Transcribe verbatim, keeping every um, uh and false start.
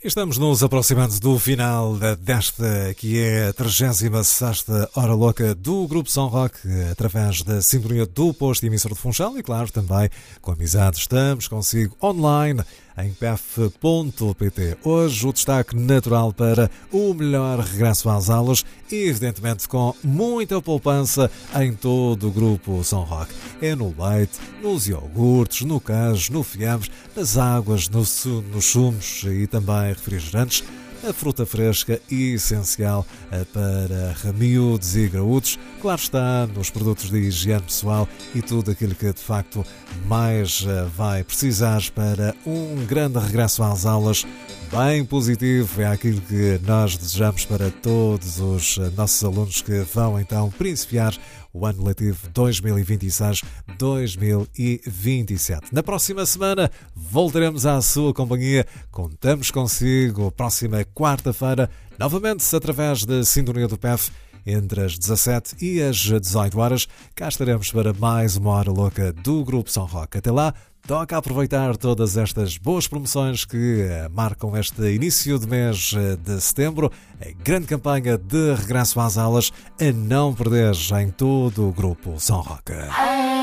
Estamos nos aproximando do final desta que é a trigésima sexta Hora Louca do Grupo Som Rock, através da sintonia do posto emissor de Funchal e, claro, também com amizade estamos consigo online em p f ponto p t. Hoje o destaque natural para o melhor regresso às aulas e, evidentemente, com muita poupança em todo o Grupo Som Rock. É no leite, nos iogurtes, no queijo, no fiambre, nas águas, no su- nos sumos e também refrigerantes. A fruta fresca e essencial para miúdos e graúdos. Claro está, nos produtos de higiene pessoal e tudo aquilo que de facto mais vai precisar para um grande regresso às aulas bem positivo. É aquilo que nós desejamos para todos os nossos alunos que vão então principiar o ano letivo dois mil e vinte e seis dois mil e vinte e sete. Na próxima semana voltaremos à sua companhia. Contamos consigo próxima quarta-feira, novamente através da sintonia do P F, entre as dezassete e as dezoito horas. Cá estaremos para mais uma hora louca do Grupo Som Rock. Até lá, toca aproveitar todas estas boas promoções que marcam este início de mês de setembro. A grande campanha de regresso às aulas a não perder em todo o Grupo Som Rock.